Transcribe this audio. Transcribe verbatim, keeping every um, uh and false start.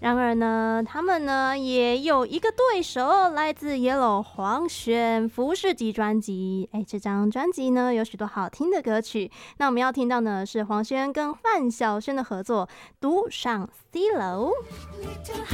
然而呢，他们呢也有一个对手，来自 Yellow 黄轩服饰级专辑。哎，这张专辑呢有许多好听的歌曲。那我们要听到呢是黄轩跟范晓萱的合作《独上 C 楼》。